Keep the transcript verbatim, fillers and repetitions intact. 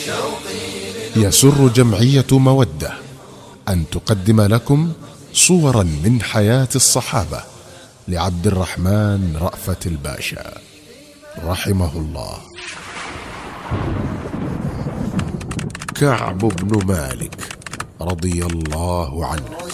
يسر جمعية مودة أن تقدم لكم صورا من حياة الصحابة لعبد الرحمن رأفت الباشا رحمه الله. كعب بن مالك رضي الله عنه.